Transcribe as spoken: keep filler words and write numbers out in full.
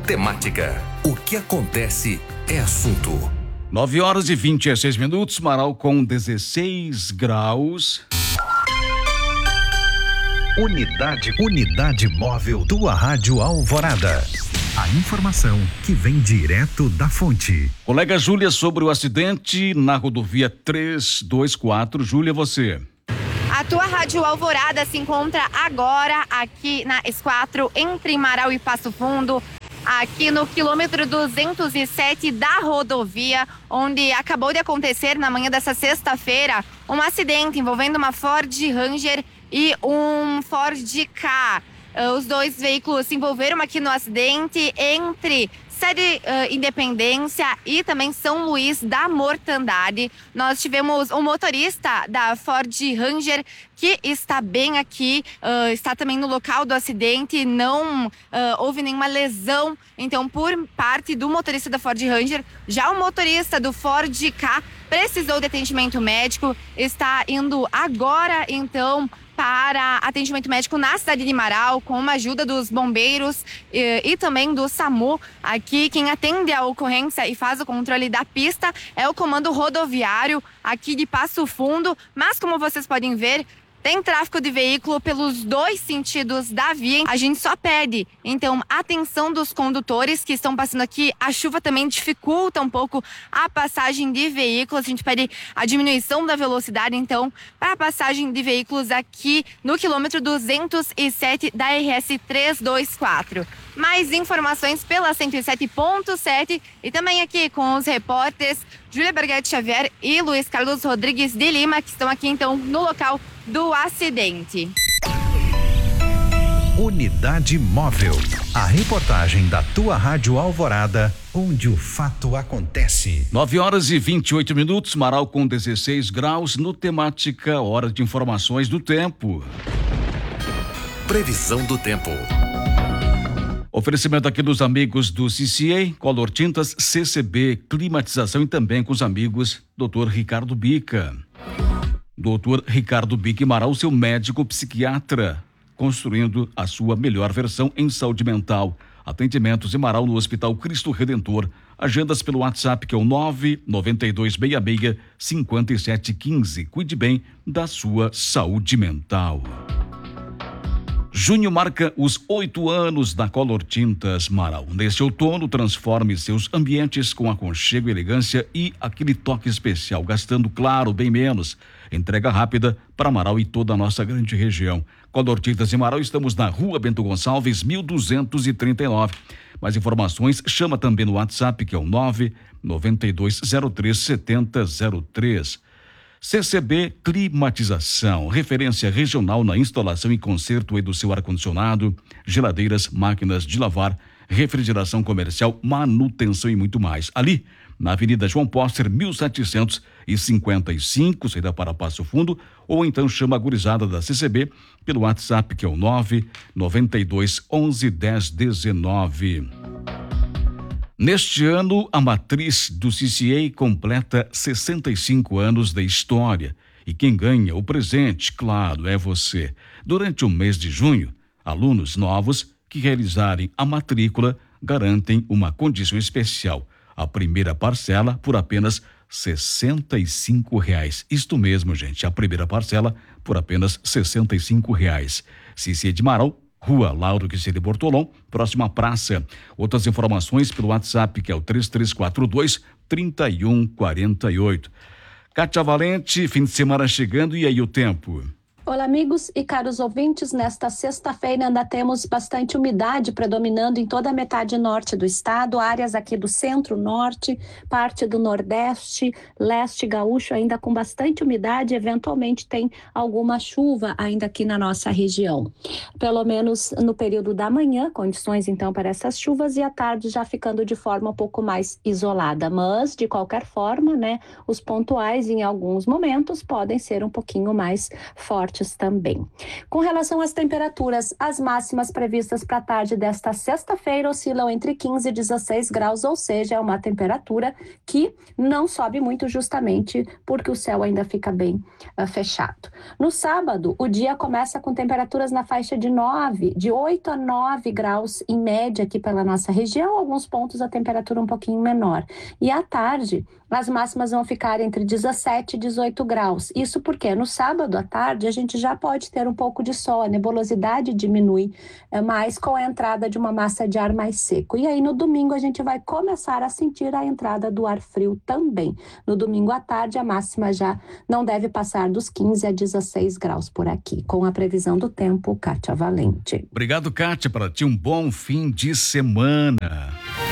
temática. O que acontece é assunto. nove horas e vinte e seis minutos, Marau com dezesseis graus. Unidade, unidade móvel, tua rádio Alvorada. A informação que vem direto da fonte. Colega Júlia, sobre o acidente na rodovia trezentos e vinte e quatro. Júlia, você. A tua rádio Alvorada se encontra agora aqui na S quatro, entre Marau e Passo Fundo, aqui no quilômetro duzentos e sete da rodovia, onde acabou de acontecer na manhã dessa sexta-feira um acidente envolvendo uma Ford Ranger e um Ford Ka. Os dois veículos se envolveram aqui no acidente entre Sede uh, Independência e também São Luís da Mortandade. Nós tivemos um motorista da Ford Ranger que está bem aqui, uh, está também no local do acidente, não uh, houve nenhuma lesão, então, por parte do motorista da Ford Ranger. Já o motorista do Ford Ka precisou de atendimento médico, está indo agora, então, para atendimento médico na cidade de Marau, com a ajuda dos bombeiros e, e também do SAMU. Aqui, quem atende a ocorrência e faz o controle da pista é o comando rodoviário aqui de Passo Fundo, mas como vocês podem ver, tem tráfego de veículo pelos dois sentidos da via. A gente só pede, então, atenção dos condutores que estão passando aqui. A chuva também dificulta um pouco a passagem de veículos. A gente pede a diminuição da velocidade, então, para a passagem de veículos aqui no quilômetro duzentos e sete da R S trezentos e vinte e quatro. Mais informações pela cento e sete ponto sete e também aqui com os repórteres Júlia Berghetti Xavier e Luiz Carlos Rodrigues de Lima, que estão aqui então no local do acidente. Unidade móvel. A reportagem da tua rádio Alvorada, onde o fato acontece. nove horas e vinte e oito minutos, Marau com dezesseis graus, no temática Hora de Informações do Tempo. Previsão do tempo. Oferecimento aqui dos amigos do C C A, Color Tintas, C C B, Climatização e também com os amigos doutor Ricardo Bica. doutor Ricardo Bica Marau, seu médico psiquiatra, construindo a sua melhor versão em saúde mental. Atendimentos em Marau no Hospital Cristo Redentor. Agendas pelo WhatsApp, que é o nove nove dois seis seis cinco sete um cinco. Cuide bem da sua saúde mental. Junho marca os oito anos da Color Tintas Marau. Neste outono, transforme seus ambientes com aconchego, elegância e aquele toque especial, gastando, claro, bem menos. Entrega rápida para Marau e toda a nossa grande região. Color Tintas em Marau, estamos na Rua Bento Gonçalves, mil duzentos e trinta e nove. Mais informações, chama também no WhatsApp, que é o nove nove dois zero três sete zero zero três. C C B Climatização, referência regional na instalação e conserto do seu ar-condicionado, geladeiras, máquinas de lavar, refrigeração comercial, manutenção e muito mais. Ali, na Avenida João Póster, mil setecentos e cinquenta e cinco, saída para Passo Fundo, ou então chama a gurizada da C C B pelo WhatsApp, que é o nove nove dois onze dez dezenove. Neste ano, a matriz do C C A completa sessenta e cinco anos de história. E quem ganha o presente, claro, é você. Durante o mês de junho, alunos novos que realizarem a matrícula garantem uma condição especial. A primeira parcela por apenas sessenta e cinco reais. Isto mesmo, gente, a primeira parcela por apenas sessenta e cinco reais. C C A de Marau, Rua Lauro Quiceli Bortolom, próxima praça. Outras informações pelo WhatsApp, que é o três três quatro dois, três um quatro oito. Kátia Valente, fim de semana chegando, e aí o tempo? Olá, amigos e caros ouvintes. Nesta sexta-feira ainda temos bastante umidade predominando em toda a metade norte do estado, áreas aqui do centro-norte, parte do nordeste, leste gaúcho ainda com bastante umidade, eventualmente tem alguma chuva ainda aqui na nossa região. Pelo menos no período da manhã, condições então para essas chuvas, e à tarde já ficando de forma um pouco mais isolada, mas de qualquer forma, né, os pontuais em alguns momentos podem ser um pouquinho mais fortes fortes também. Com relação às temperaturas, as máximas previstas para a tarde desta sexta-feira oscilam entre quinze e dezesseis graus, ou seja, é uma temperatura que não sobe muito justamente porque o céu ainda fica bem uh, fechado. No sábado, o dia começa com temperaturas na faixa de nove, de oito a nove graus em média aqui pela nossa região, alguns pontos a temperatura um pouquinho menor. E à tarde, as máximas vão ficar entre dezessete e dezoito graus. Isso porque no sábado à tarde a gente já pode ter um pouco de sol, a nebulosidade diminui é, mais com a entrada de uma massa de ar mais seco. E aí no domingo a gente vai começar a sentir a entrada do ar frio também. No domingo à tarde a máxima já não deve passar dos quinze a dezesseis graus por aqui. Com a previsão do tempo, Kátia Valente. Obrigado, Kátia. Para ti um bom fim de semana.